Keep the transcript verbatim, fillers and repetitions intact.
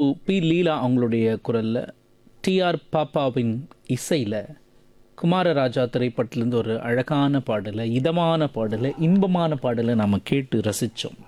B லீலா அவங்களுடைய குரலில், TR பாப்பாவின் இசையில் குமாரராஜா திரைப்படத்துலேருந்து ஒரு அழகான பாடலை, இதமான பாடலை, இன்பமான பாடலை நாம் கேட்டு ரசித்தோம்.